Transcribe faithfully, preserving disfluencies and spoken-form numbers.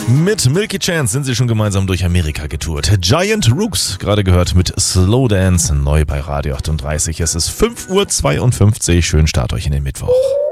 Mit Milky Chance sind sie schon gemeinsam durch Amerika getourt. Giant Rooks, gerade gehört mit Slow Dance, neu bei Radio achtunddreißig. Es ist fünf Uhr zweiundfünfzig. Schönen Start euch in den Mittwoch.